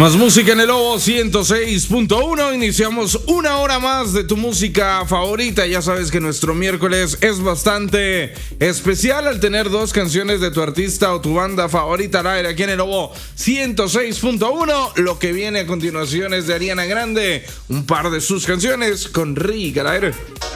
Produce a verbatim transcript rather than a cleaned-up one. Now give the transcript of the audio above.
Más música en el Lobo ciento seis punto uno. Iniciamos una hora más de tu música favorita. Ya sabes que nuestro miércoles es bastante especial al tener dos canciones de tu artista o tu banda favorita al aire aquí en el Lobo ciento seis punto uno. Lo que viene a continuación es de Ariana Grande, un par de sus canciones con Rick al aire.